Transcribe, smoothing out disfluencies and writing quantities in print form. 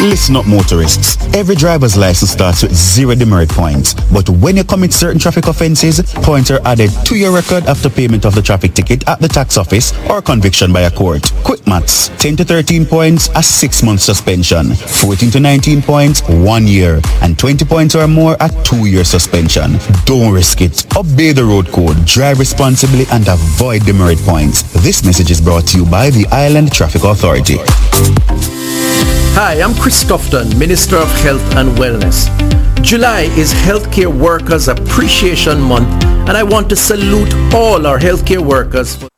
Listen up, motorists. Every driver's license starts with 0 demerit points. But when you commit certain traffic offences, points are added to your record after payment of the traffic ticket at the tax office or conviction by a court. Quick maths. 10 to 13 points, a 6-month suspension. 14 to 19 points, 1 year. And 20 points or more, a 2-year suspension. Don't risk it. Obey the road code, drive responsibly, and avoid demerit points. This message is brought to you by the Ireland Traffic Authority. Hi, I'm Chris Tufton, Minister of Health and Wellness. July is Healthcare Workers Appreciation Month, and I want to salute all our healthcare workers.